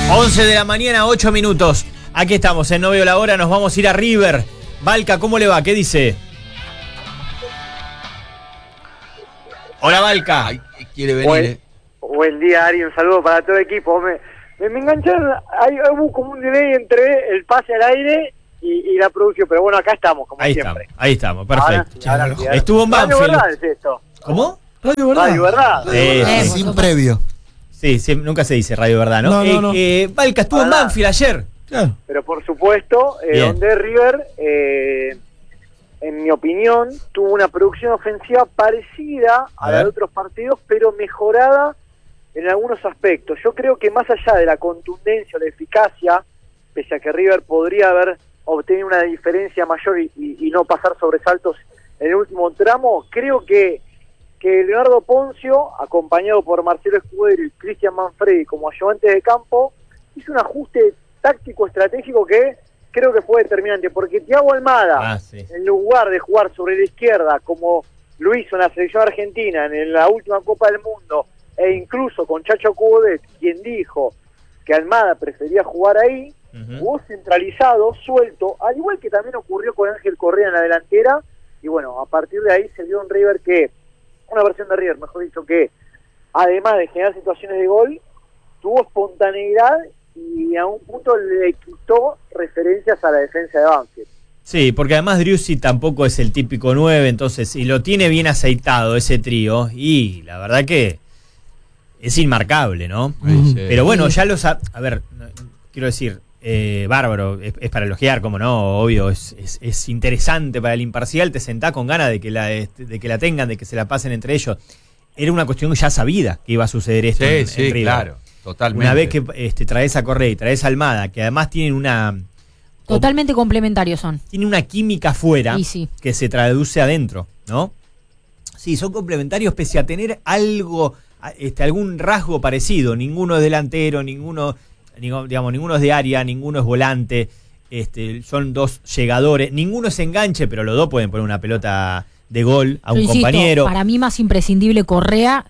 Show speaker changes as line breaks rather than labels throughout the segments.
11 de la mañana, 8 minutos. Aquí estamos, en No Veo la Hora, nos vamos a ir a River. Valca, ¿cómo le va? ¿Qué dice? Hola, Valca.
Ay, quiere venir,
Buen día, Ari, un saludo para todo el equipo. Me engancharon, hay como un delay entre el pase al aire y la producción, pero bueno, acá estamos, como siempre.
Ahí estamos, perfecto.
Ahora sí.
Estuvo en
Radio
Banfield.
Verdad es esto.
¿Cómo?
Radio Verdad.
Radio Verdad.
sin previo.
Sí, nunca se dice Radio Verdad, ¿no?
No.
Valca estuvo en Banfield ayer.
Claro.
Pero por supuesto, donde River, en mi opinión, tuvo una producción ofensiva parecida a la de otros partidos, pero mejorada en algunos aspectos. Yo creo que más allá de la contundencia o la eficacia, pese a que River podría haber obtenido una diferencia mayor y no pasar sobresaltos en el último tramo, creo que Leonardo Poncio, acompañado por Marcelo Escudero y Cristian Manfredi como ayudantes de campo, hizo un ajuste táctico estratégico que creo que fue determinante, porque Thiago Almada, en lugar de jugar sobre la izquierda como lo hizo en la selección argentina en la última Copa del Mundo, e incluso con Chacho Coudet, quien dijo que Almada prefería jugar ahí, jugó centralizado, suelto, al igual que también ocurrió con Ángel Correa en la delantera, y bueno, a partir de ahí se vio un River una versión de River, mejor dicho, que además de generar situaciones de gol, tuvo espontaneidad y a un punto le quitó referencias a la defensa de Banfield.
Sí, porque además Driussi tampoco es el típico 9, entonces, y lo tiene bien aceitado ese trío, y la verdad que es inmarcable, ¿no?
Sí.
Pero bueno, ya a ver, quiero decir, bárbaro, es para elogiar, como no, obvio, es interesante para el imparcial, te sentás con ganas de que la tengan, de que se la pasen entre ellos. Era una cuestión ya sabida que iba a suceder esto en River.
Claro, totalmente.
Una vez que traes a Correa y traes a Almada, que además tienen una...
Totalmente complementarios son.
Tiene una química afuera que se traduce adentro, ¿no? Sí, son complementarios pese a tener algo, algún rasgo parecido. Ninguno es delantero, ninguno es de área, ninguno es volante. Son dos llegadores. Ninguno es enganche, pero los dos pueden poner una pelota de gol a un compañero.
Para mí más imprescindible Correa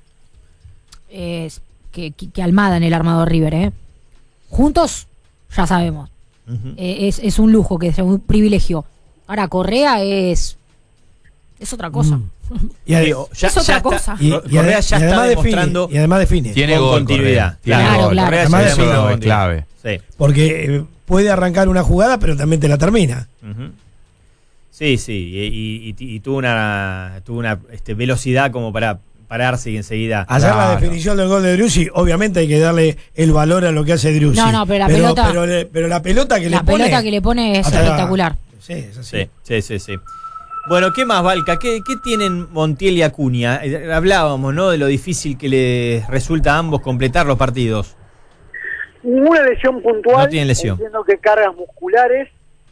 es que Almada en el armador River, ¿eh? Juntos, ya sabemos. Es un lujo, que es un privilegio. Ahora, Correa es otra cosa.
Y
es otra cosa.
Correa ya está demostrando.
Y además define.
Tiene gol,
continuidad.
Claro.
Correa
Además
es clave.
Sí.
Porque puede arrancar una jugada, pero también te la termina.
Sí. Y tuvo una velocidad como para pararse y enseguida.
Ayer la definición del gol de Driussi, obviamente hay que darle el valor a lo que hace Driussi.
No, pero
la pelota que le pone.
La pelota que le pone es espectacular.
Sí, es así.
Sí. Bueno, ¿qué más, Valca? ¿Qué tienen Montiel y Acuña? Hablábamos, ¿no?, de lo difícil que les resulta a ambos completar los partidos.
Ninguna lesión puntual.
No tienen lesión.
Entiendo que cargas musculares.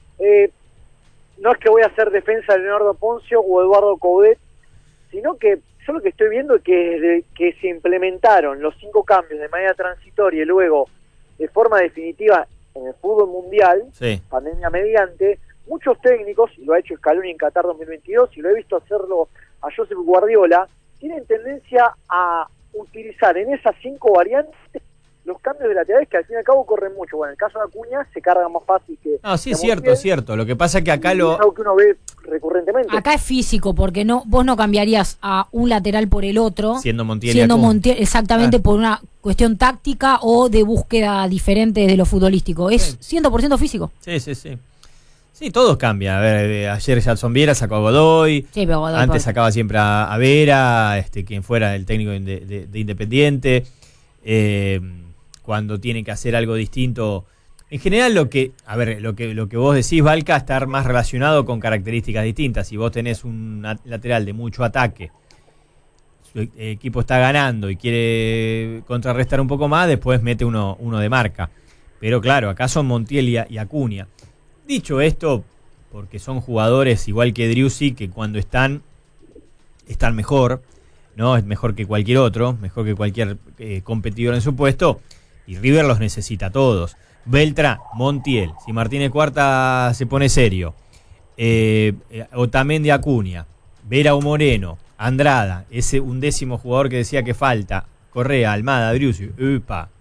No es que voy a hacer defensa de Leonardo Poncio o Eduardo Coudet, sino que yo lo que estoy viendo es que desde que se implementaron los 5 cambios de manera transitoria y luego de forma definitiva en el fútbol mundial, pandemia mediante, muchos técnicos, y lo ha hecho Scaloni en Qatar 2022, y lo he visto hacerlo a Josep Guardiola, tienen tendencia a utilizar en esas 5 variantes los cambios de laterales que al fin y al cabo corren mucho. Bueno, en el caso de Acuña se carga más fácil que...
No, sí, es cierto. Lo que pasa es que acá
es algo que uno ve recurrentemente.
Acá es físico, porque vos no cambiarías a un lateral por el otro.
Siendo Montiel,
exactamente, por una cuestión táctica o de búsqueda diferente de lo futbolístico. Es 100% físico.
Sí. Sí, todos cambian. A ver, ayer Jadson Viera sacó a Godoy. Sí, pero Godoy antes sacaba siempre a Vera, quien fuera el técnico de Independiente. Cuando tiene que hacer algo distinto. En general lo que vos decís, Valca, estar más relacionado con características distintas. Si vos tenés un lateral de mucho ataque, su equipo está ganando y quiere contrarrestar un poco más, después mete uno de marca. Pero claro, acá son Montiel y Acuña. Dicho esto, porque son jugadores igual que Driussi, que cuando están mejor, ¿no? Es mejor que cualquier otro, mejor que cualquier competidor en su puesto. Y River los necesita a todos. Beltrán, Montiel, si Martínez Cuarta se pone serio, Otamendi, Acuña, Vera o Moreno, Andrada, ese 11º jugador que decía que falta, Correa, Almada, Driussi,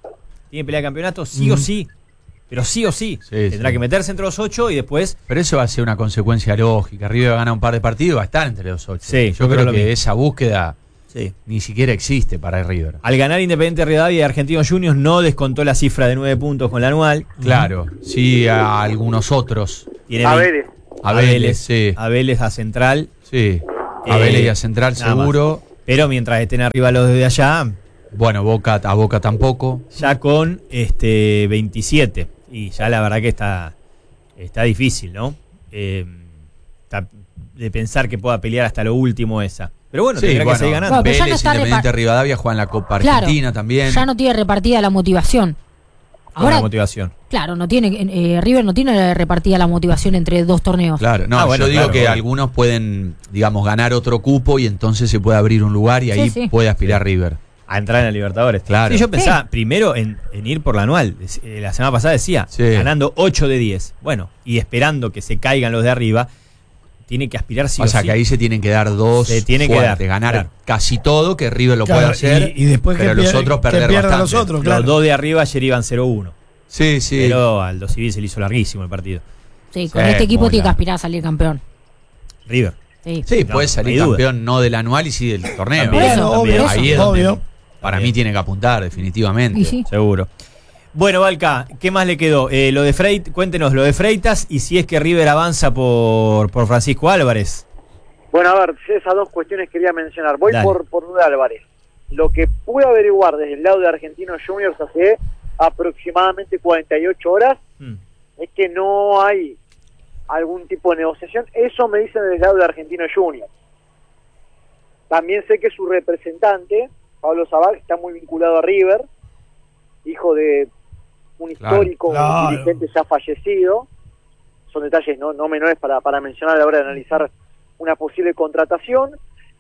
tiene pelea de campeonato sí o sí. Pero sí o sí. Tendrá que meterse entre los 8 y después...
Pero eso va a ser una consecuencia lógica. River va a ganar un par de partidos y va a estar entre los 8.
Sí,
yo creo que
mismo.
esa búsqueda ni siquiera existe para River.
Al ganar Independiente Rivadavia y Argentinos Juniors no descontó la cifra de 9 puntos con la anual.
Claro, sí a algunos otros.
Tiene
A Vélez.
A Vélez, sí.
A Vélez, a Central.
Sí, a Vélez y a Central
nada
seguro.
más. Pero mientras estén arriba los de allá,
Bueno, a Boca tampoco.
ya con 27. Y ya la verdad que está difícil, ¿no? De pensar que pueda pelear hasta lo último esa. Pero bueno, tendrá que seguir ganando.
Bueno, pero ya
Vélez,
no está
Independiente Rivadavia juegan la Copa
Claro,
Argentina también.
Ya no tiene repartida la motivación.
Con
Ahora,
la motivación.
claro, no tiene River no tiene repartida la motivación entre 2 torneos.
Claro, no,
bueno,
yo digo
claro,
que
bueno.
algunos pueden, digamos, ganar otro cupo y entonces se puede abrir un lugar y ahí
Sí.
puede aspirar River.
A entrar en la Libertadores.
Claro.
Sí, yo pensaba primero en ir por la anual. La semana pasada decía, ganando 8 de 10. Bueno, y esperando que se caigan los de arriba, tiene que aspirar sí o
O sea
sí.
que ahí se tienen que dar dos
Se tiene que
fuertes,
dar,
ganar
claro.
casi todo, que River lo
Claro,
puede hacer,
y después
pero
que
los otros perder
pierdan
bastante.
los otros, claro.
Los 2 de arriba ayer iban 0-1.
Sí, sí.
Pero Aldo Civil se le hizo larguísimo el partido.
Sí, con
Sí,
este equipo
muy
tiene que
largo.
aspirar a salir campeón.
River.
Sí.
Sí,
No,
puede
no
salir
hay duda.
campeón no del anual y sí del torneo.
También,
Bueno,
también.
obvio,
Ahí es donde
obvio.
para mí tiene que apuntar, definitivamente.
Y sí.
Seguro. Bueno, Valca, ¿qué más le quedó? Lo de cuéntenos lo de Freitas y si es que River avanza por Francisco Álvarez.
Bueno, a ver, esas 2 cuestiones quería mencionar. Voy
Dale.
por Duda Álvarez. Lo que pude averiguar desde el lado de Argentinos Juniors hace aproximadamente 48 horas es que no hay algún tipo de negociación. Eso me dicen desde el lado de Argentinos Juniors. También sé que su representante, Pablo Zabal, está muy vinculado a River, hijo de un histórico
Claro.
dirigente ya fallecido. Son detalles no menores para mencionar a la hora de analizar una posible contratación,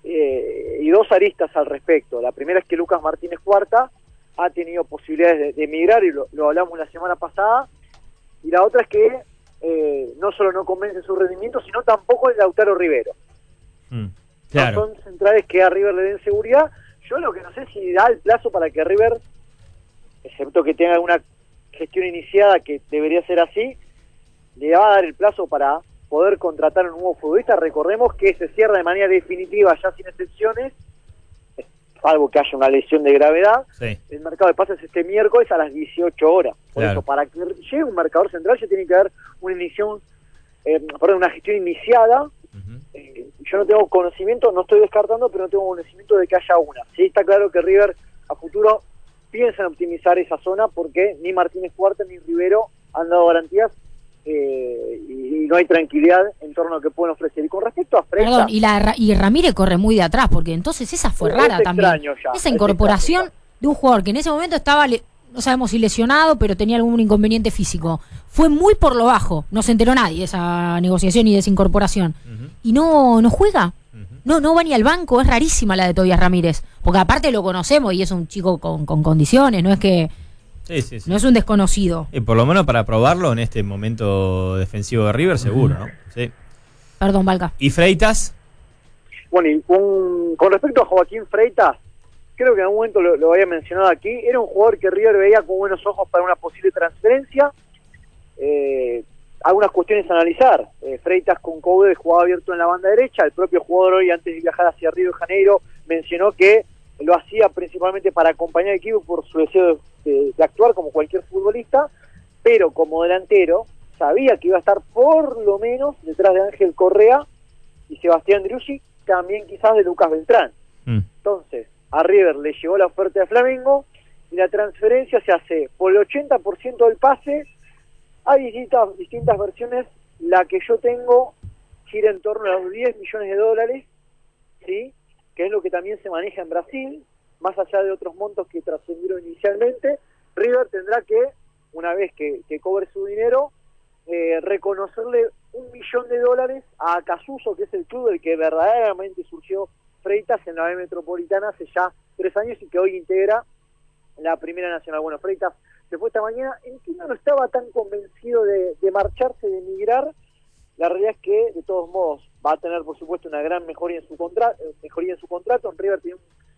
y 2 aristas al respecto. La primera es que Lucas Martínez Cuarta ha tenido posibilidades de emigrar, y lo hablamos la semana pasada, y la otra es que no solo no convence su rendimiento, sino tampoco el Lautaro Rivero.
Claro.
No son centrales que a River le den seguridad. Yo lo que no sé es si da el plazo para que River, excepto que tenga alguna gestión iniciada que debería ser así, le va a dar el plazo para poder contratar a un nuevo futbolista. Recordemos que se cierra de manera definitiva, ya sin excepciones, salvo que haya una lesión de gravedad.
Sí.
El mercado de pases este miércoles a las 18 horas. Por
Claro.
eso, para que llegue un marcador central, ya tiene que haber una gestión iniciada. Yo no tengo conocimiento, no estoy descartando, pero no tengo conocimiento de que haya una. Sí, está claro que River a futuro piensa en optimizar esa zona, porque ni Martínez Cuarta ni Rivero han dado garantías, y no hay tranquilidad en torno a lo que pueden ofrecer. Y con respecto a Freitas,
Perdón, y Ramírez corre muy de atrás, porque entonces esa fue
Es
rara también.
extraño ya,
Esa
es
incorporación
extraño
de un jugador que en ese momento estaba, no sabemos si lesionado, pero tenía algún inconveniente físico. Fue muy por lo bajo, no se enteró nadie de esa negociación y de esa incorporación. Y no juega. No va ni al banco, es rarísima la de Tobias Ramírez. Porque aparte lo conocemos y es un chico con condiciones, no es que
Sí.
no es un desconocido.
Y por lo menos para probarlo en este momento defensivo de River, seguro, ¿no? Sí.
Perdón, Valca.
¿Y Freitas?
bueno, y con respecto a Joaquín Freitas, creo que en algún momento lo había mencionado aquí, era un jugador que River veía con buenos ojos para una posible transferencia. Algunas cuestiones a analizar. Freitas con Coude jugaba abierto en la banda derecha. El propio jugador hoy, antes de viajar hacia Río de Janeiro, mencionó que lo hacía principalmente para acompañar al equipo por su deseo de actuar como cualquier futbolista, pero como delantero sabía que iba a estar por lo menos detrás de Ángel Correa y Sebastián Driussi, también quizás de Lucas Beltrán. Entonces, a River le llegó la oferta de Flamengo y la transferencia se hace por el 80% del pase. Hay distintas versiones. La que yo tengo gira en torno a los $10 millones, ¿sí? Que es lo que también se maneja en Brasil, más allá de otros montos que trascendieron inicialmente. River tendrá que, una vez que cobre su dinero, reconocerle $1 millón a Casuso, que es el club del que verdaderamente surgió Freitas en la B Metropolitana hace ya 3 años y que hoy integra la Primera Nacional. Bueno, Freitas se fue esta mañana. Entiendo, no estaba tan convencido de marcharse, de emigrar. La realidad es que, de todos modos, va a tener, por supuesto, una gran mejoría en su contrato. En River tiene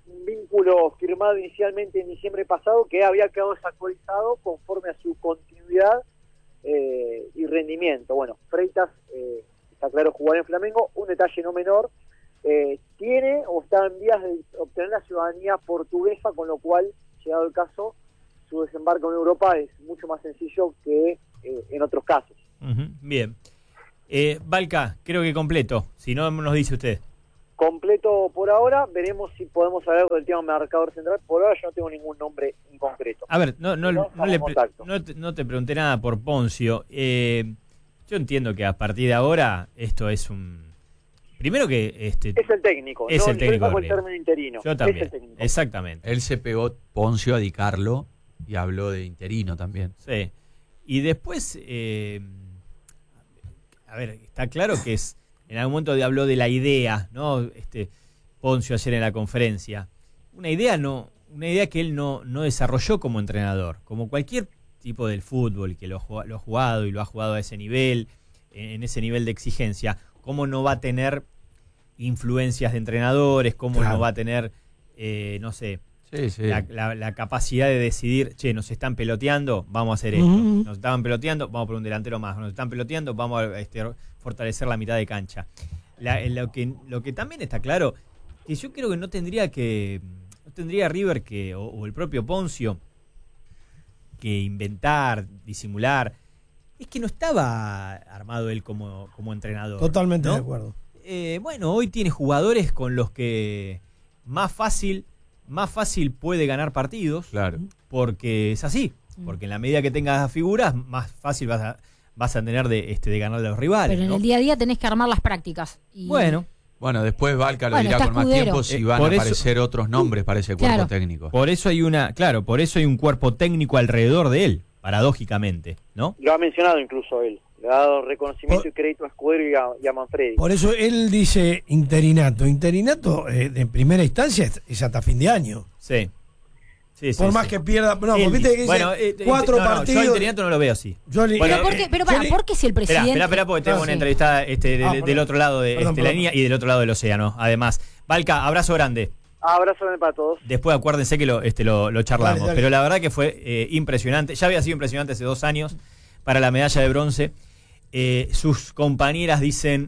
un vínculo firmado inicialmente en diciembre pasado que había quedado desactualizado conforme a su continuidad y rendimiento. Bueno, Freitas, está claro, jugar en Flamengo. Un detalle no menor, tiene o está en vías de obtener la ciudadanía portuguesa, con lo cual, llegado el caso, su desembarco en Europa es mucho más sencillo que en otros casos.
Bien. Valca, creo que completo, si no nos dice usted.
Completo por ahora, veremos si podemos hablar del tema marcador central. Por ahora yo no tengo ningún nombre en concreto.
A ver, no te pregunté nada por Ponzio. Yo entiendo que a partir de ahora esto es un... Primero que...
es el técnico.
Es el técnico.
Yo el término interino.
Yo también,
es el técnico.
exactamente.
Él se pegó Ponzio a Di Carlo y habló de interino también.
Sí. Y después... a ver, está claro que es... En algún momento habló de la idea, ¿no? Ponzio ayer en la conferencia. Una idea que él no desarrolló como entrenador. Como cualquier tipo del fútbol que lo ha jugado y lo ha jugado a ese nivel, en ese nivel de exigencia, ¿cómo no va a tener influencias de entrenadores? ¿Cómo no va a tener, no sé, la capacidad de decidir, che, nos están peloteando, vamos a hacer esto. Nos estaban peloteando, vamos por un delantero más. Nos están peloteando, vamos a fortalecer la mitad de cancha. Lo que también está claro, que yo creo que no tendría River o el propio Ponzio que inventar, disimular. Es que no estaba armado él como entrenador.
Totalmente,
¿no?
de acuerdo.
Bueno, hoy tiene jugadores con los que más fácil puede ganar partidos.
Claro.
Porque es así. Porque en la medida que tengas figuras, más fácil vas a tener de ganar a los rivales.
Pero en
¿no?
el día a día tenés que armar las prácticas. Y...
Bueno, después Valca lo dirá
está
con más
Escudero.
tiempo si van a aparecer otros nombres para ese cuerpo técnico.
Por eso hay un cuerpo técnico alrededor de él, paradójicamente, ¿no?
Lo ha mencionado incluso él. Le ha dado reconocimiento y crédito a Escudero y a Manfredi.
Por eso él dice interinato. Interinato, de primera instancia, es hasta fin de año.
Sí.
Por más que pierda. No, porque viste que dice 4 partidos.
Yo interinato no lo veo así.
¿Por qué si el presidente?
Espera, porque tengo una entrevistada del otro lado de la línea y del otro lado del océano, además. Valca, abrazo grande.
Abrazo grande para todos.
Después acuérdense que lo charlamos.
Dale.
Pero la verdad que fue impresionante. Ya había sido impresionante hace 2 años para la medalla de bronce. Sus compañeras dicen,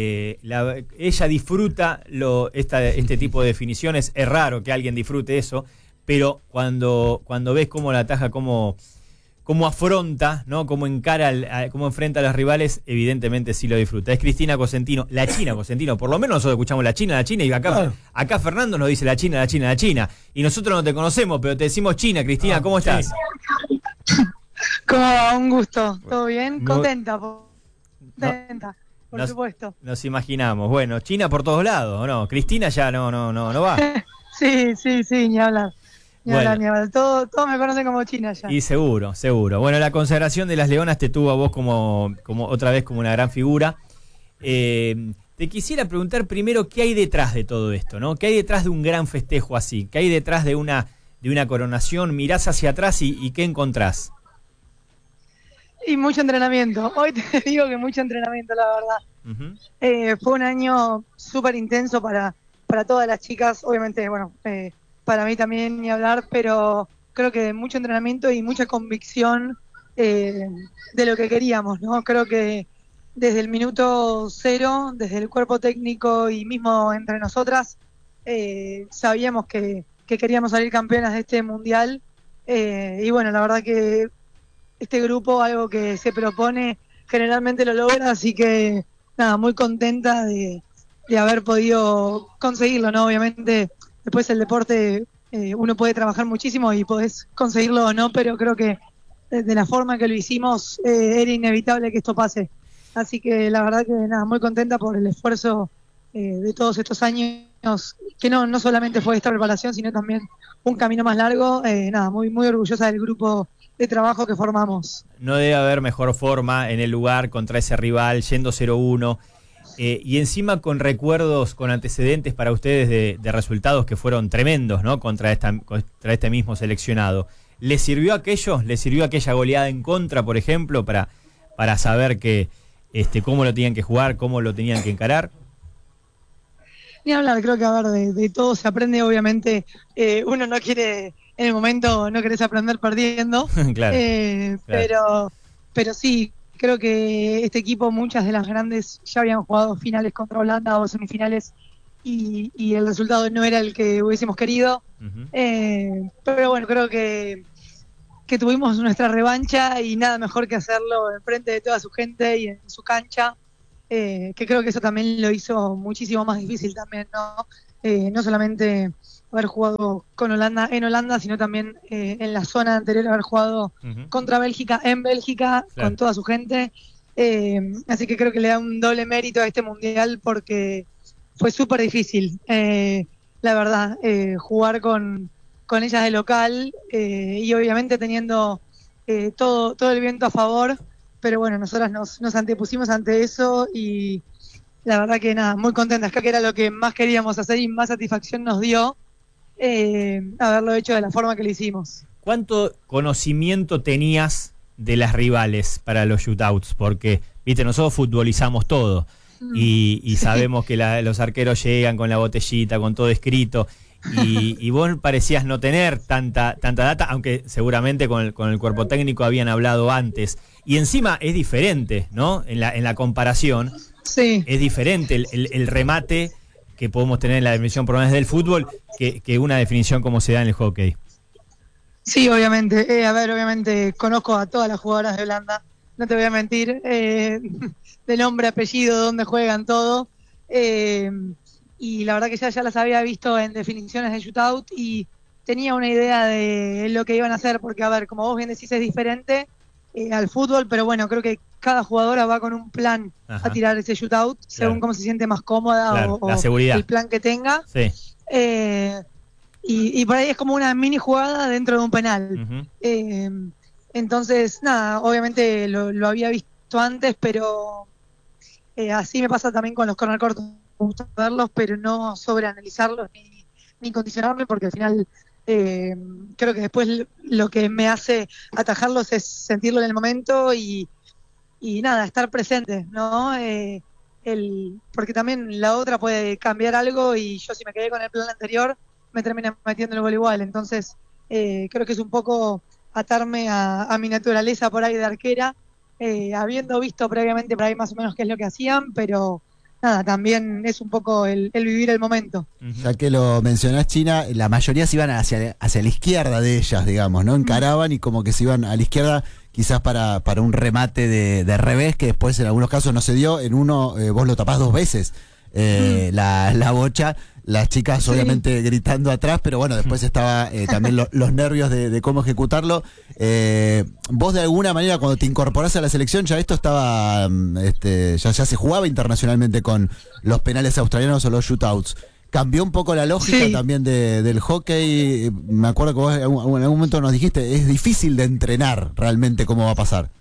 ella disfruta este tipo de definiciones. Es raro que alguien disfrute eso, pero cuando ves cómo la ataja, cómo afronta, ¿no? Cómo encara, cómo enfrenta a los rivales, evidentemente sí lo disfruta. Es Cristina Cosentino, la China Cosentino. Por lo menos nosotros escuchamos la China, y acá Fernando nos dice la China. Y nosotros no te conocemos, pero te decimos China. Cristina, ¿cómo estás?
¿Cómo va? Un gusto. ¿Todo bien? Contenta, por supuesto.
Nos imaginamos. Bueno, China por todos lados, ¿o no? Cristina ya no va.
Sí, ni hablar. Ni hablar. Todos me conocen como China ya.
Y seguro. Bueno, la consagración de las Leonas te tuvo a vos como otra vez como una gran figura. Te quisiera preguntar primero qué hay detrás de todo esto, ¿no? ¿Qué hay detrás de un gran festejo así? ¿Qué hay detrás de una coronación? Mirás hacia atrás y ¿qué encontrás?
Y mucho entrenamiento. Hoy te digo que mucho entrenamiento, la verdad. Fue un año súper intenso para todas las chicas. Obviamente, para mí también ni hablar, pero creo que mucho entrenamiento y mucha convicción de lo que queríamos, ¿no? Creo que desde el minuto 0, desde el cuerpo técnico y mismo entre nosotras, sabíamos que queríamos salir campeonas de este mundial. Y bueno, la verdad que este grupo, algo que se propone, generalmente lo logra, así que nada, muy contenta de haber podido conseguirlo, ¿no? Obviamente, después el deporte, uno puede trabajar muchísimo y podés conseguirlo o no, pero creo que de la forma que lo hicimos, era inevitable que esto pase. Así que la verdad que nada, muy contenta por el esfuerzo de todos estos años, que no solamente fue esta preparación, sino también un camino más largo. Nada, muy, muy orgullosa del grupo de trabajo que formamos.
No debe haber mejor forma en el lugar contra ese rival, yendo 0-1, y encima con recuerdos, con antecedentes para ustedes de resultados que fueron tremendos, ¿no? Contra este mismo seleccionado. ¿Les sirvió aquello? ¿Les sirvió aquella goleada en contra, por ejemplo, para saber que cómo lo tenían que jugar, cómo lo tenían que encarar?
Ni hablar, creo que a ver, de todo se aprende, obviamente. Uno no quiere, en el momento no querés aprender perdiendo.
Claro, claro.
Pero sí, creo que este equipo, muchas de las grandes ya habían jugado finales contra Holanda o semifinales y el resultado no era el que hubiésemos querido. Pero bueno, creo que tuvimos nuestra revancha y nada mejor que hacerlo en frente de toda su gente y en su cancha. Que creo que eso también lo hizo muchísimo más difícil también, ¿no? No solamente haber jugado con Holanda en Holanda, sino también en la zona anterior haber jugado contra Bélgica en Bélgica, claro, con toda su gente. Así que creo que le da un doble mérito a este mundial porque fue súper difícil, la verdad, jugar con ellas de local y obviamente teniendo todo el viento a favor. Pero bueno, nosotras nos antepusimos ante eso y la verdad que nada, muy contentas. Creo que era lo que más queríamos hacer y más satisfacción nos dio haberlo hecho de la forma que lo hicimos.
¿Cuánto conocimiento tenías de las rivales para los shootouts? Porque, viste, nosotros futbolizamos todo y sabemos que los arqueros llegan con la botellita, con todo escrito. Y vos parecías no tener tanta data, aunque seguramente con el cuerpo técnico habían hablado antes. Y encima es diferente, ¿no? En la comparación,
sí, es
diferente el remate que podemos tener en la definición por lo menos del fútbol que una definición como se da en el hockey.
Sí, obviamente. Obviamente conozco a todas las jugadoras de Holanda, no te voy a mentir, de nombre, apellido, dónde juegan, todo. Y la verdad que ya las había visto en definiciones de shootout y tenía una idea de lo que iban a hacer, porque, a ver, como vos bien decís, es diferente al fútbol, pero bueno, creo que cada jugadora va con un plan a tirar ese shootout, según cómo se siente más cómoda, claro, o la seguridad, el plan que tenga. Sí. Y por ahí es como una mini jugada dentro de un penal. Entonces, nada, obviamente lo había visto antes, pero así me pasa también con los corner cortos. Me gusta verlos, pero no sobreanalizarlos ni condicionarlos, porque al final creo que después lo que me hace atajarlos es sentirlo en el momento y nada, estar presente, ¿no? Porque también la otra puede cambiar algo y yo, si me quedé con el plan anterior, me termina metiendo el gol igual. Entonces creo que es un poco atarme a mi naturaleza por ahí de arquera, habiendo visto previamente por ahí más o menos qué es lo que hacían, pero nada, también es un poco el vivir el momento.
Ya que lo mencionás, China, la mayoría se iban hacia la izquierda de ellas, digamos, ¿no? Encaraban y como que se iban a la izquierda, quizás para un remate de revés, que después en algunos casos no se dio. En uno vos lo tapás 2 veces, la bocha. Las chicas obviamente gritando atrás, pero bueno, después estaba también los nervios de cómo ejecutarlo. Vos de alguna manera cuando te incorporás a la selección, ya esto estaba, ya se jugaba internacionalmente con los penales australianos o los shootouts. ¿Cambió un poco la lógica también del hockey? Me acuerdo que vos en algún momento nos dijiste, es difícil de entrenar realmente cómo va a pasar.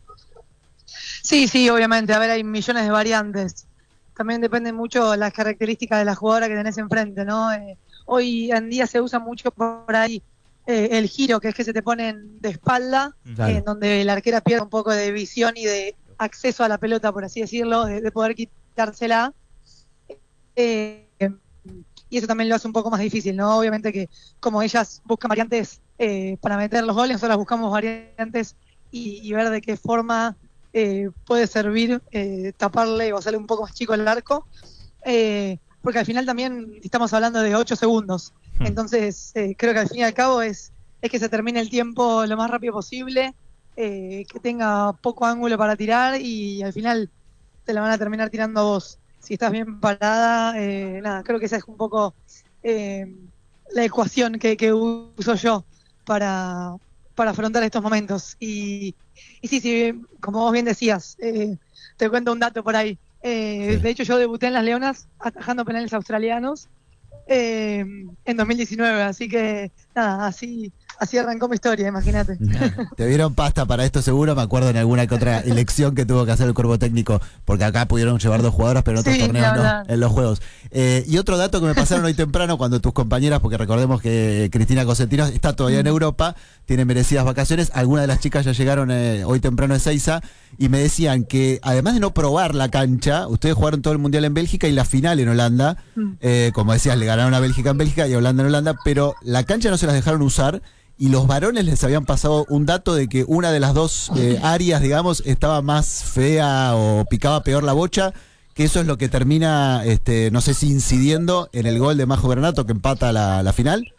Sí, obviamente. A ver, hay millones de variantes. También depende mucho de las características de la jugadora que tenés enfrente, ¿no? Hoy en día se usa mucho por ahí el giro, que es que se te ponen de espalda, en donde la arquera pierde un poco de visión y de acceso a la pelota, por así decirlo, de poder quitársela. Y eso también lo hace un poco más difícil, ¿no? Obviamente que como ellas buscan variantes para meter los goles, nosotros buscamos variantes y ver de qué forma puede servir taparle o hacerle un poco más chico el arco, porque al final también estamos hablando de 8 segundos. Entonces creo que al fin y al cabo es que se termine el tiempo lo más rápido posible, que tenga poco ángulo para tirar y al final te la van a terminar tirando a vos. Si estás bien parada, nada, creo que esa es un poco la ecuación que uso yo para afrontar estos momentos. Y sí, como vos bien decías, te cuento un dato por ahí. De hecho, yo debuté en Las Leonas atajando penales australianos en 2019, así que nada, así arrancó mi historia, imagínate.
Te dieron pasta para esto seguro, me acuerdo en alguna que otra elección que tuvo que hacer el cuerpo técnico, porque acá pudieron llevar 2 jugadoras, pero en otros torneos no, en los juegos. Y otro dato que me pasaron hoy temprano cuando tus compañeras, porque recordemos que Cristina Cosentino está todavía en Europa, tiene merecidas vacaciones, algunas de las chicas ya llegaron hoy temprano a Ezeiza, y me decían que además de no probar la cancha, ustedes jugaron todo el Mundial en Bélgica y la final en Holanda, como decías, le ganaron a Bélgica en Bélgica y a Holanda en Holanda, pero la cancha no se las dejaron usar y los varones les habían pasado un dato de que una de las dos áreas, digamos, estaba más fea o picaba peor la bocha, que eso es lo que termina, no sé si incidiendo en el gol de Majo Granato que empata la final.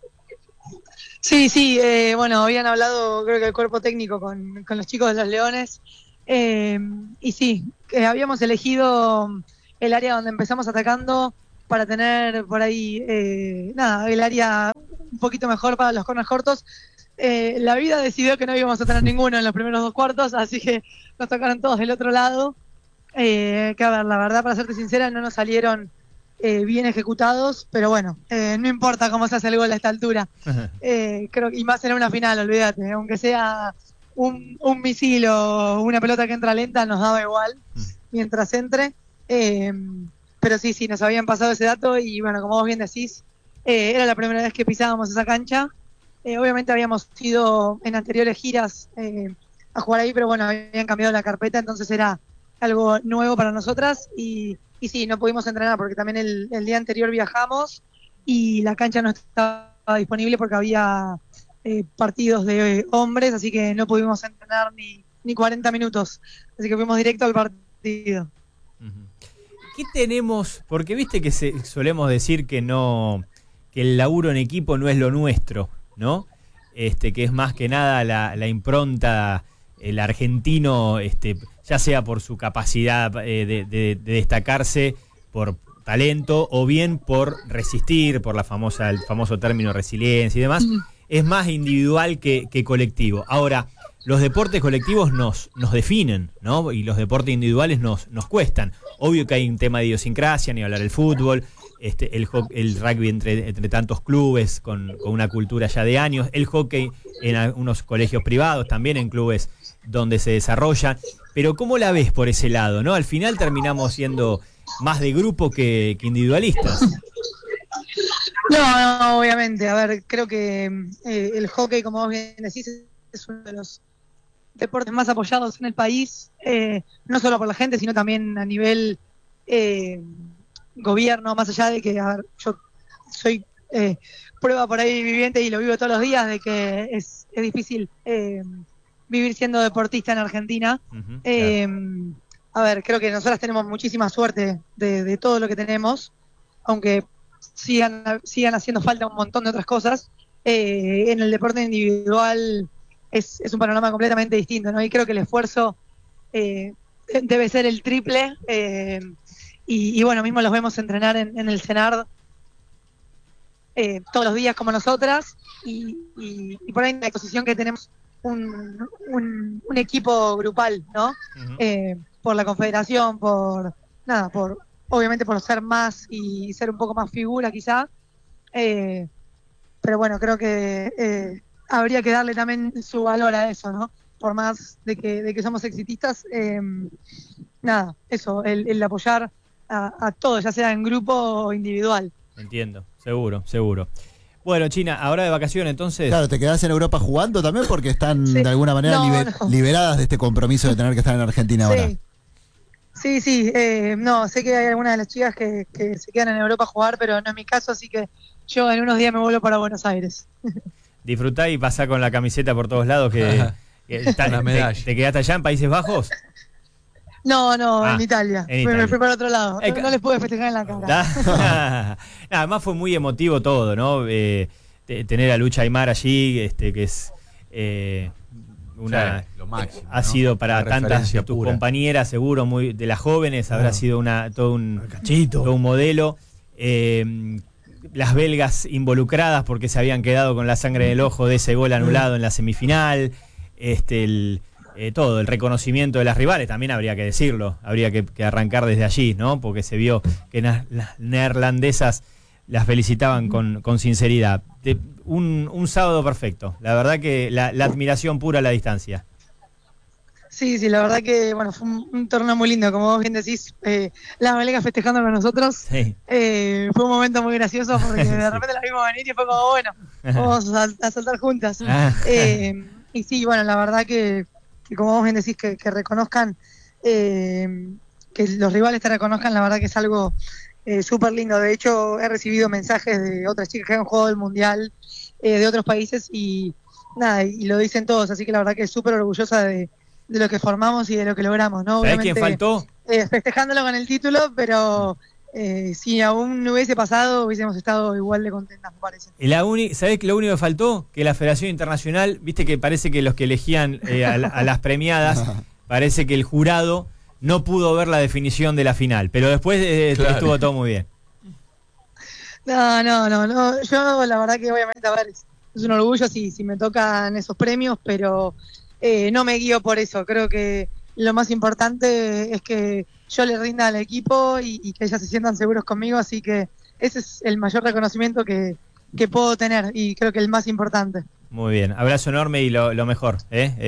Sí, bueno, habían hablado, creo que el cuerpo técnico con los chicos de los Leones, y sí, habíamos elegido el área donde empezamos atacando para tener por ahí, el área un poquito mejor para los corners cortos. La vida decidió que no íbamos a tener ninguno en los primeros 2 cuartos, así que nos tocaron todos del otro lado, que a ver, la verdad, para serte sincera, no nos salieron bien ejecutados, pero bueno, no importa cómo se hace el gol a esta altura. Creo que, y más en una final, olvídate, aunque sea un misil o una pelota que entra lenta, nos daba igual mientras entre. Pero sí, nos habían pasado ese dato y bueno, como vos bien decís, era la primera vez que pisábamos esa cancha. Obviamente habíamos ido en anteriores giras a jugar ahí, pero bueno, habían cambiado la carpeta, entonces era algo nuevo para nosotras y sí, no pudimos entrenar porque también el día anterior viajamos y la cancha no estaba disponible porque había partidos de hombres, así que no pudimos entrenar ni 40 minutos, así que fuimos directo al partido.
¿Qué tenemos? Porque viste que solemos decir que el laburo en equipo no es lo nuestro, ¿no? Que es más que nada la impronta, el argentino, ya sea por su capacidad de destacarse por talento o bien por resistir, por el famoso término resiliencia y demás, es más individual que colectivo. Ahora, los deportes colectivos nos definen, ¿no? Y los deportes individuales nos cuestan. Obvio que hay un tema de idiosincrasia, ni hablar del fútbol, el rugby entre tantos clubes con una cultura ya de años, el hockey en algunos colegios privados, también en clubes donde se desarrolla. Pero ¿cómo la ves por ese lado, no? Al final terminamos siendo más de grupo que individualistas.
No, obviamente. A ver, creo que el hockey, como vos bien decís, es uno de los deportes más apoyados en el país, no solo por la gente, sino también a nivel gobierno, más allá de que, a ver, yo soy prueba por ahí viviente y lo vivo todos los días, de que es difícil vivir siendo deportista en Argentina. Claro. A ver, creo que nosotras tenemos muchísima suerte de todo lo que tenemos, aunque sigan haciendo falta un montón de otras cosas. En el deporte individual es un panorama completamente distinto, ¿no? Y creo que el esfuerzo debe ser el triple, y bueno, mismo los vemos entrenar en el CENARD todos los días como nosotras, y por ahí en la exposición que tenemos un equipo grupal, ¿no? Por la confederación, obviamente por ser más y ser un poco más figura quizá, pero bueno, creo que habría que darle también su valor a eso, ¿no? Por más de que somos exitistas, eso, el apoyar a todos, ya sea en grupo o individual.
Entiendo, seguro. Bueno, China, ahora de vacaciones, entonces...
Claro, ¿te quedás en Europa jugando también? Porque están de alguna manera liberadas de este compromiso de tener que estar en Argentina ahora.
Sí, sé que hay algunas de las chicas que se quedan en Europa a jugar, pero no es mi caso, así que yo en unos días me vuelvo para Buenos Aires.
Disfrutá y pasá con la camiseta por todos lados, que ¿te quedaste allá en Países Bajos?
No, en Italia. Me fui para otro lado. No les pude festejar en la cara.
Además fue muy emotivo todo, ¿no? Tener a Lucha Aymar allí, que es
lo máximo,
ha sido para tantas de tus compañeras, seguro, muy de las jóvenes, habrá sido todo un modelo. Las belgas involucradas porque se habían quedado con la sangre en el ojo de ese gol anulado en la semifinal. Todo el reconocimiento de las rivales también habría que decirlo, habría que arrancar desde allí, ¿no? Porque se vio que las neerlandesas las felicitaban con sinceridad. Un sábado perfecto, la verdad que la admiración pura a la distancia.
Sí, la verdad que bueno, fue un torneo muy lindo, como vos bien decís, las belgas festejando con nosotros. Sí. Fue un momento muy gracioso porque de repente las vimos venir y fue como, bueno, vamos a saltar juntas. Y sí, bueno, la verdad que como vos bien decís, que reconozcan, que los rivales te reconozcan, la verdad que es algo súper lindo. De hecho, he recibido mensajes de otras chicas que han jugado el Mundial de otros países y nada, y lo dicen todos, así que la verdad que es súper orgullosa de lo que formamos y de lo que logramos, ¿no?
¿Sabés quién faltó?
Festejándolo con el título, pero si aún no hubiese pasado, hubiésemos estado igual de contentas, me parece.
¿Sabés que lo único que faltó? Que la Federación Internacional, viste que parece que los que elegían a las premiadas, parece que el jurado no pudo ver la definición de la final, pero después estuvo todo muy bien.
No, yo la verdad que obviamente, a ver, es un orgullo si me tocan esos premios, pero no me guío por eso. Creo que lo más importante es que yo le rinda al equipo y que ellas se sientan seguros conmigo, así que ese es el mayor reconocimiento que puedo tener y creo que el más importante.
Muy bien, abrazo enorme y lo mejor,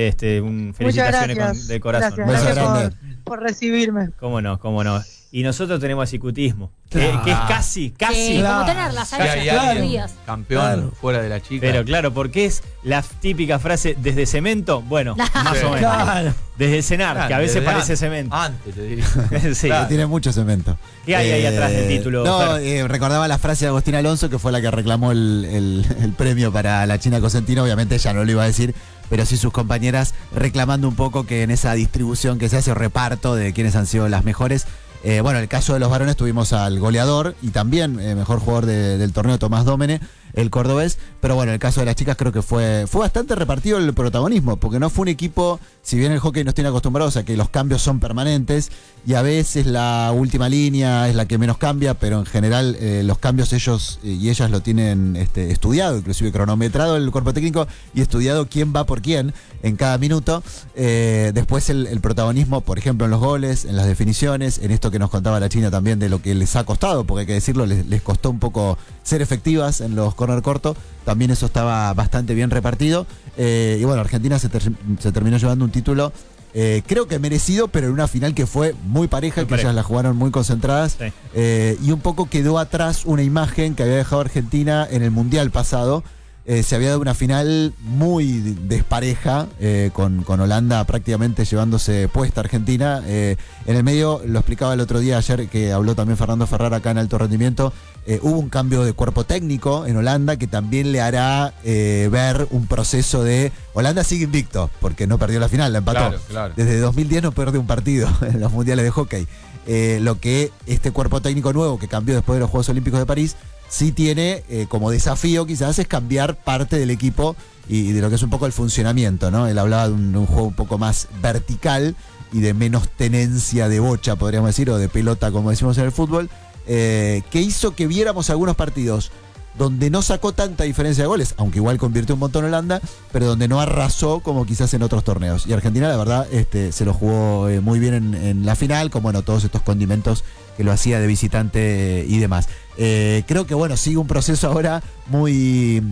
felicitaciones de corazón.
Gracias por recibirme.
Cómo no. Y nosotros tenemos cicutismo, que es casi.
Como tenerlas ahí todos los días.
Campeón fuera de la chica.
Pero claro, porque es la típica frase desde cemento, bueno, más o menos.
Claro.
Desde cenar, que a veces parece cemento.
Antes, te digo.
Sí.
Tiene mucho cemento.
¿Qué hay ahí atrás del título?
Recordaba la frase de Agustín Alonso, que fue la que reclamó el premio para la China Cosentino. Obviamente ella no lo iba a decir, pero sí sus compañeras reclamando un poco que en esa distribución que se hace, o reparto de quiénes han sido las mejores. En el caso de los varones tuvimos al goleador y también mejor jugador del torneo, Tomás Dómene, el cordobés. Pero bueno, en el caso de las chicas creo que fue bastante repartido el protagonismo, porque no fue un equipo, si bien el hockey nos tiene acostumbrados a que los cambios son permanentes y a veces la última línea es la que menos cambia, pero en general los cambios ellos y ellas lo tienen estudiado, inclusive cronometrado el cuerpo técnico y estudiado quién va por quién en cada minuto. Después el protagonismo, por ejemplo, en los goles, en las definiciones, en esto que nos contaba la China también de lo que les ha costado, porque hay que decirlo, les costó un poco ser efectivas en los corner cortos. También eso estaba bastante bien repartido. Y bueno, Argentina se terminó llevando un título, creo que merecido, pero en una final que fue muy pareja, ellas la jugaron muy concentradas. Sí. Y un poco quedó atrás una imagen que había dejado Argentina en el Mundial pasado. Se había dado una final muy despareja, con Holanda prácticamente llevándose puesta Argentina. En el medio, lo explicaba el otro día, ayer, que habló también Fernando Ferrara acá en Alto Rendimiento, hubo un cambio de cuerpo técnico en Holanda que también le hará ver un proceso de... Holanda sigue invicto, porque no perdió la final, la empató. Claro. Desde 2010 no perdió un partido en los mundiales de hockey. Lo que este cuerpo técnico nuevo, que cambió después de los Juegos Olímpicos de París, sí tiene como desafío quizás es cambiar parte del equipo y de lo que es un poco el funcionamiento, ¿no? Él hablaba de un juego un poco más vertical y de menos tenencia de bocha, podríamos decir, o de pelota, como decimos en el fútbol, que hizo que viéramos algunos partidos donde no sacó tanta diferencia de goles, aunque igual convirtió un montón Holanda, pero donde no arrasó como quizás en otros torneos. Y Argentina, la verdad, se lo jugó muy bien en la final, con todos estos condimentos que lo hacía de visitante y demás. Creo que sigue un proceso ahora muy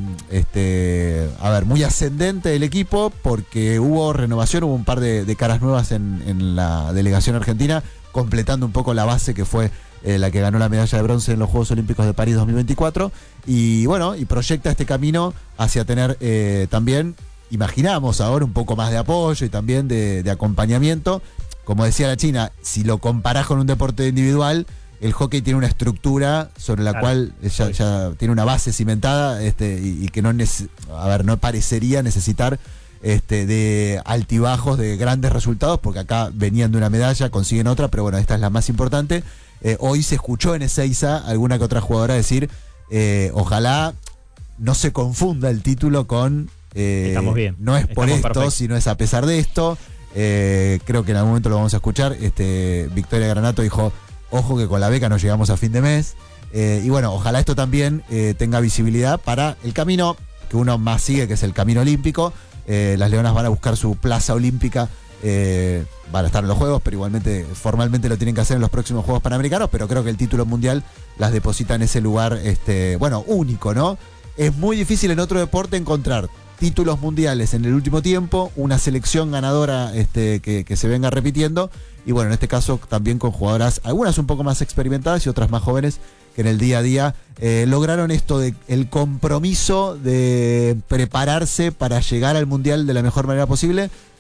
muy ascendente del equipo, porque hubo renovación, hubo un par de caras nuevas en la delegación argentina, completando un poco la base que fue la que ganó la medalla de bronce en los Juegos Olímpicos de París 2024, y proyecta este camino hacia tener también, imaginamos ahora, un poco más de apoyo y también de acompañamiento. Como decía la China, si lo comparás con un deporte individual, el hockey tiene una estructura sobre la cual ya tiene una base cimentada, y que no parecería necesitar de altibajos, de grandes resultados, porque acá venían de una medalla, consiguen otra, pero esta es la más importante. Hoy se escuchó en Ezeiza alguna que otra jugadora decir, ojalá no se confunda el título con
estamos bien,
no es por esto,
perfectos,
sino es a pesar de esto. Creo que en algún momento lo vamos a escuchar. Victoria Granato dijo, ojo que con la beca no llegamos a fin de mes. Y ojalá esto también tenga visibilidad para el camino que uno más sigue, que es el camino olímpico. Las Leonas van a buscar su plaza olímpica, van a estar en los Juegos, pero igualmente formalmente lo tienen que hacer en los próximos Juegos Panamericanos, pero creo que el título mundial las deposita en ese lugar único, ¿no? Es muy difícil en otro deporte encontrar títulos mundiales en el último tiempo, una selección ganadora que se venga repitiendo, y en este caso también con jugadoras, algunas un poco más experimentadas y otras más jóvenes, que en el día a día lograron esto de el compromiso de prepararse para llegar al mundial de la mejor manera posible,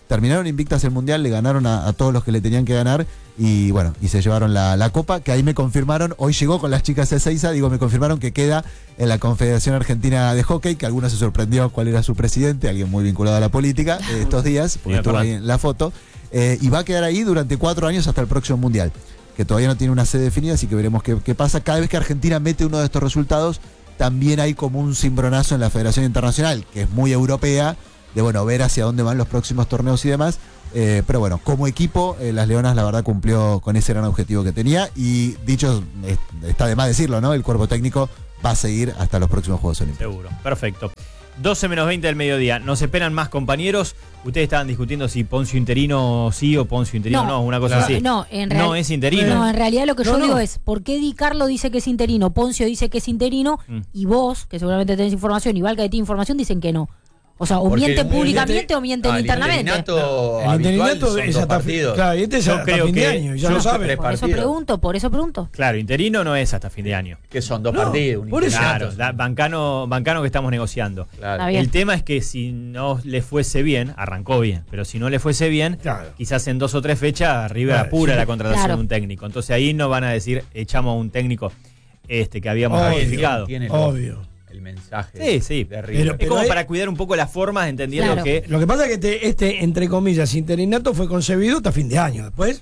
terminaron invictas el Mundial, le ganaron a todos los que le tenían que ganar y bueno, y se llevaron la copa, que ahí me confirmaron, hoy llegó con las chicas de Ezeiza, me confirmaron que queda en la Confederación Argentina de Hockey, que algunos se sorprendió cuál era su presidente, alguien muy vinculado a la política estos días, porque estuvo ahí en la foto, y va a quedar ahí durante 4 años hasta el próximo Mundial, que todavía no tiene una sede definida, así que veremos qué pasa. Cada vez que Argentina mete uno de estos resultados, también hay como un cimbronazo en la Federación Internacional, que es muy europea, de ver hacia dónde van los próximos torneos y demás. Pero bueno, como equipo, las Leonas la verdad cumplió con ese gran objetivo que tenía y dicho, está de más decirlo, ¿no? El cuerpo técnico va a seguir hasta los próximos Juegos Olímpicos.
Seguro, perfecto. 12 menos 20 del mediodía. ¿Nos esperan más compañeros? Ustedes estaban discutiendo si Poncio interino sí o Poncio interino no, una cosa así.
No,
no es interino.
No, en realidad lo que yo digo es, ¿por qué Di Carlo dice que es interino, Poncio dice que es interino y vos, que seguramente tenés información, y Valca que tiene información, dicen que no? O sea, o mienten públicamente o mienten internamente.
El interinato
es hasta partidos. Claro, y este es hasta fin de año, ya lo sabe.
Por eso pregunto.
Claro, interino no es hasta fin de año.
Que son 2 partidos.
Claro, bancano que estamos negociando.
Claro.
El tema es que si no le fuese bien, arrancó bien, pero si no le fuese bien, quizás en 2 o 3 fechas River apura la contratación de un técnico. Entonces ahí no van a decir, echamos a un técnico que habíamos ratificado.
Obvio.
El mensaje
sí.
de River.
Es como para cuidar un poco las formas, entendiendo que...
Lo que pasa es que este entre comillas, interinato fue concebido hasta fin de año. Después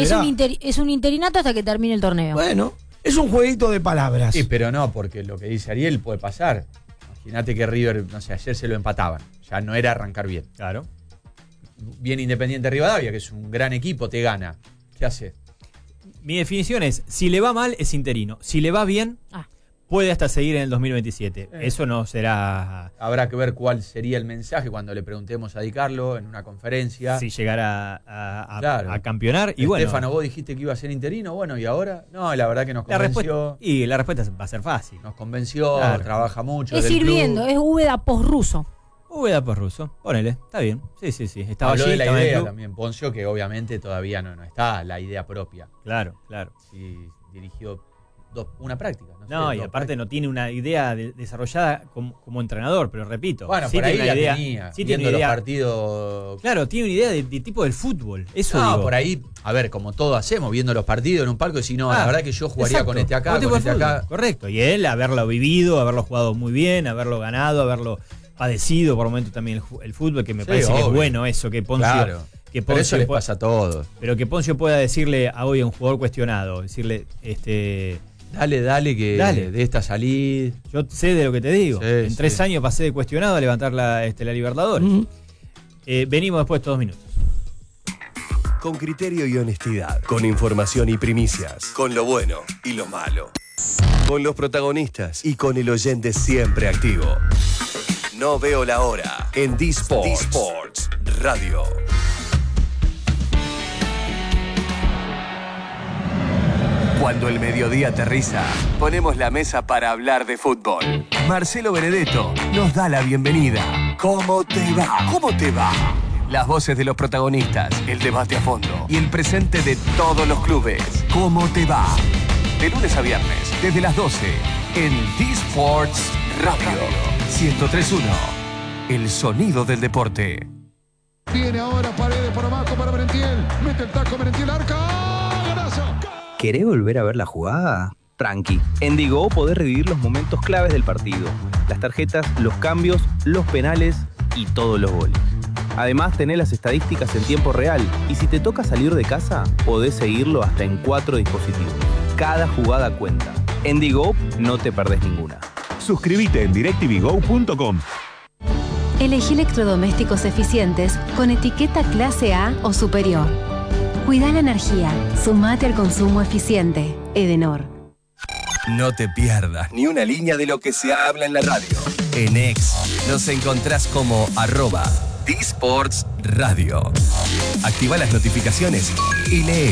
es un interinato hasta que termine el torneo.
Bueno, es un jueguito de palabras.
Sí, pero no, porque lo que dice Ariel puede pasar. Imagínate que River, no sé, ayer se lo empataban. Ya no era arrancar bien.
Claro.
Bien Independiente Rivadavia, que es un gran equipo, te gana. ¿Qué hace?
Mi definición es, si le va mal, es interino. Si le va bien... puede hasta seguir en el 2027. Eso no será...
Habrá que ver cuál sería el mensaje cuando le preguntemos a Di Carlo en una conferencia.
Si llegara a campeonar. Y
Estefano, vos dijiste que iba a ser interino, y ahora... No, la verdad que nos convenció.
La respuesta va a ser fácil.
Nos convenció, trabaja mucho.
Es ir viendo, es Úbeda post-ruso.
Úbeda post-ruso, ponele, está bien. Sí. Estaba
Habló
allí,
de la idea también, Poncio, que obviamente todavía no está la idea propia.
Claro.
Sí, dirigió una práctica.
Y aparte no tiene una idea desarrollada como entrenador, pero repito.
Bueno,
sí
por ahí
tiene una idea,
tenía,
sí
viendo
tiene idea,
los partidos.
Claro, tiene una idea de tipo del fútbol. Eso digo.
Por ahí, a ver, como todos hacemos, viendo los partidos en un palco, y si no, la verdad que yo jugaría con este acá, con este acá.
Correcto. Y él, haberlo vivido, haberlo jugado muy bien, haberlo ganado, haberlo padecido por momentos también el fútbol, que me parece que es bueno eso, que Poncio...
Claro. Pero eso les pasa a todos.
Pero que Poncio pueda decirle a hoy a un jugador cuestionado, decirle,
Dale, de esta salida.
Yo sé de lo que te digo. En 3 años pasé de cuestionado a levantar la Libertadores. Venimos después de 2 minutos.
Con criterio y honestidad, con información y primicias, con lo bueno y lo malo, con los protagonistas y con el oyente siempre activo. No veo la hora en D-Sports Radio. Cuando el mediodía aterriza, ponemos la mesa para hablar de fútbol. Marcelo Benedetto nos da la bienvenida. ¿Cómo te va? ¿Cómo te va? Las voces de los protagonistas, el debate a fondo y el presente de todos los clubes. ¿Cómo te va? De lunes a viernes, desde las 12, en D-Sports Radio 103.1. El sonido del deporte.
Viene ahora Paredes por abajo para Merentiel. Mete el taco Merentiel, arca. ¡Golazo!
¿Querés volver a ver la jugada? Tranqui. En Digo podés revivir los momentos claves del partido. Las tarjetas, los cambios, los penales y todos los goles. Además, tenés las estadísticas en tiempo real. Y si te toca salir de casa, podés seguirlo hasta en 4 dispositivos. Cada jugada cuenta. En Digo no te perdés ninguna.
Suscríbete en DirecTVGo.com.
Elegí electrodomésticos eficientes con etiqueta clase A o superior. Cuida la energía. Sumate al consumo eficiente. Edenor.
No te pierdas ni una línea de lo que se habla en la radio. En X nos encontrás como @D-Sports Radio. Activa las notificaciones y lee.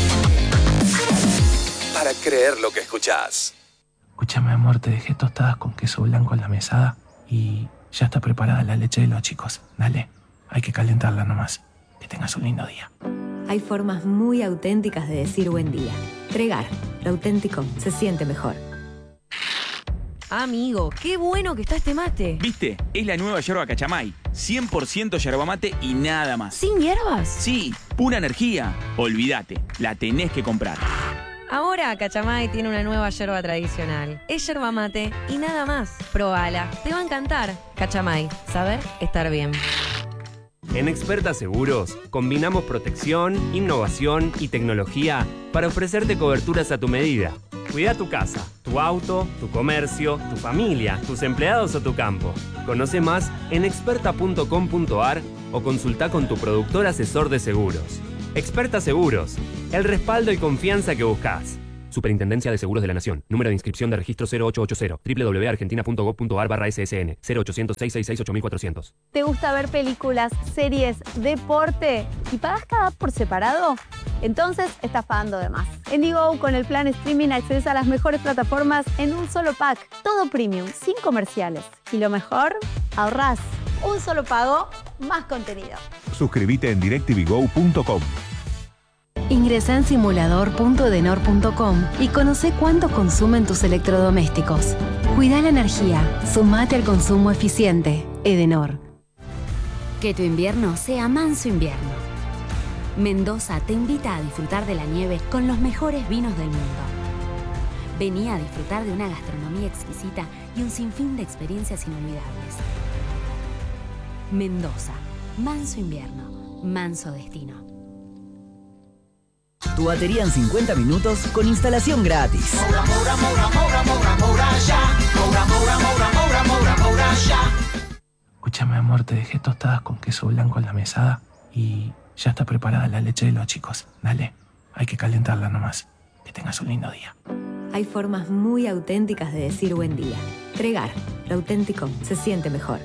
Para creer lo que escuchás.
Escúchame, amor, te dejé tostadas con queso blanco en la mesada y ya está preparada la leche de los chicos. Dale, hay que calentarla nomás. Que tengas un lindo día.
Hay formas muy auténticas de decir buen día. Tregar, lo auténtico se siente mejor.
Amigo, qué bueno que está este mate.
¿Viste? Es la nueva yerba Cachamay.
100% yerba mate y nada más.
¿Sin hierbas?
Sí, pura energía. Olvídate, la tenés que comprar.
Ahora Cachamay tiene una nueva yerba tradicional. Es yerba mate y nada más. Probala, te va a encantar. Cachamay, saber estar bien.
En Experta Seguros, combinamos protección, innovación y tecnología para ofrecerte coberturas a tu medida. Cuida tu casa, tu auto, tu comercio, tu familia, tus empleados o tu campo. Conoce más en experta.com.ar o consulta con tu productor asesor de seguros. Experta Seguros, el respaldo y confianza que buscas. Superintendencia de Seguros de la Nación. Número de inscripción de registro 0880. www.argentina.gov.ar/ssn. 0800-666-8400.
¿Te gusta ver películas, series, deporte y pagas cada app por separado? Entonces estás pagando de más. En Digo, con el plan streaming accedes a las mejores plataformas en un solo pack. Todo premium, sin comerciales. Y lo mejor, ahorrás. Un solo pago, más contenido.
Suscríbete en directvgo.com.
Ingresa en simulador.edenor.com y conoce cuánto consumen tus electrodomésticos. Cuida la energía. Sumate al consumo eficiente. Edenor.
Que tu invierno sea manso invierno. Mendoza te invita a disfrutar de la nieve con los mejores vinos del mundo. Vení a disfrutar de una gastronomía exquisita y un sinfín de experiencias inolvidables. Mendoza. Manso invierno. Manso destino.
Tu batería en 50 minutos con instalación gratis.
Escúchame, amor, te dejé tostadas con queso blanco en la mesada y ya está preparada la leche de los chicos. Dale, hay que calentarla nomás. Que tengas un lindo día.
Hay formas muy auténticas de decir buen día. Pregar, lo auténtico se siente mejor.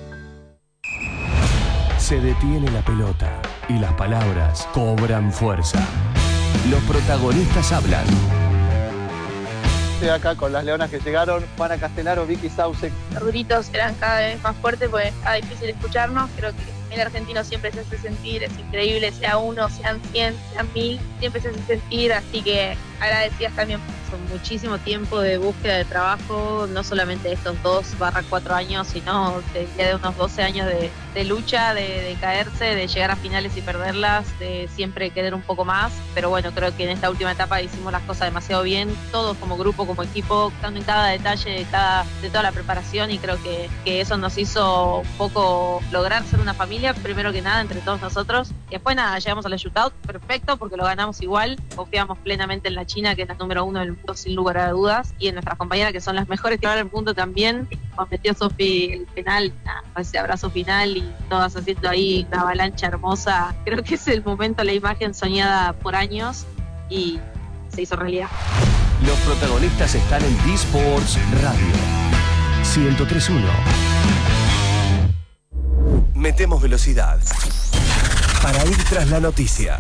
Se detiene la pelota y las palabras cobran fuerza. Los protagonistas hablan.
Estoy acá con las leonas que llegaron, Juana Castellaro, Vicky Sauce.
Los gritos eran cada vez más fuertes porque era difícil escucharnos. Creo que el argentino siempre se hace sentir, es increíble, sea uno, sean 100, sean 1000, siempre se hace sentir, así que agradecidas también.
Son muchísimo tiempo de búsqueda de trabajo, no solamente estos 2/4 años, sino de unos 12 años de lucha, de caerse, de llegar a finales y perderlas, de siempre querer un poco más, pero bueno, creo que en esta última etapa hicimos las cosas demasiado bien, todos como grupo, como equipo, dando en cada detalle de toda la preparación, y creo que eso nos hizo un poco lograr ser una familia, primero que nada, entre todos nosotros, y después nada, llegamos a la shootout, perfecto, porque lo ganamos igual, confiamos plenamente en la China, que es la número 1 del mundo sin lugar a dudas, y en nuestras compañeras que son las mejores que van al mundo también. Metió Sofi el penal, ese abrazo final y todas haciendo ahí una avalancha hermosa. Creo que es el momento, la imagen soñada por años y se hizo realidad.
Los protagonistas están en D-Sports Radio 103.1. Metemos velocidad para ir tras la noticia.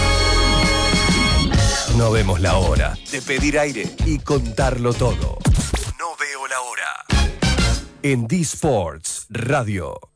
No vemos la hora de pedir aire y contarlo todo. No veo la hora. En D-Sports Radio.